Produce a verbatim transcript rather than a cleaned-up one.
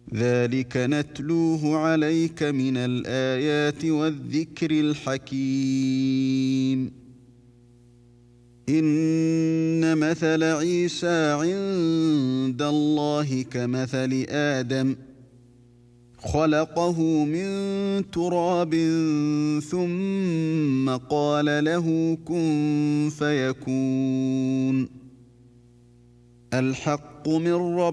ذلك نتلوه عليك من الآيات والذكر الحكيم. إن مثل عيسى عند الله كمثل آدم خلقه من تراب ثم قال له كن فيكون. الحق من ربك